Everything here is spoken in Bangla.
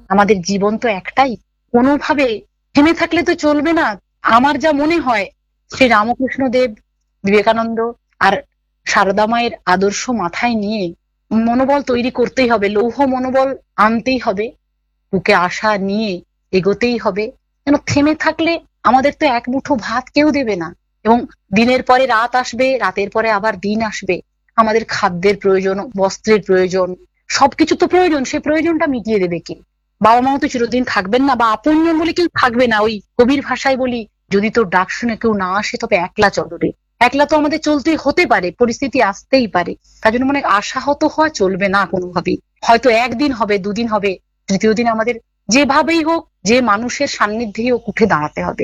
আমাদের জীবন তো একটাই, কোনোভাবে থেমে থাকলে তো চলবে না। আমার যা মনে হয়, শ্রী রামকৃষ্ণ দেব, বিবেকানন্দ আর সারদা মায়ের আদর্শ মাথায় নিয়ে মনোবল তৈরি করতেই হবে, লৌহ মনোবল আনতেই হবে, বুকে আশা নিয়ে এগোতেই হবে। কেন থেমে থাকলে আমাদের তো এক মুঠো ভাত কেউ দেবে না, এবং দিনের পরে রাত আসবে, রাতের পরে আবার দিন আসবে। আমাদের খাদ্যের প্রয়োজন, বস্ত্রের প্রয়োজন, সবকিছু তো প্রয়োজন, সে প্রয়োজনটা মিটিয়ে দেবে কে? বাবা মাও তো চিরদিন থাকবেন না, বা আপনজন বলে কেউ থাকবে না। ওই কবির ভাষায় বলি, যদি তোর ডাক শুনে কেউ না আসে তবে একলা চলো রে। একলা তো আমাদের চলতে হতে পারে, পরিস্থিতি আসতেই পারে। তার জন্য মনে হয় আশাহত হওয়া চলবে না কোনোভাবেই। হয়তো একদিন হবে, দুদিন হবে, তৃতীয় দিন আমাদের যেভাবেই হোক, যে মানুষের সান্নিধ্যেই হোক উঠে দাঁড়াতে হবে।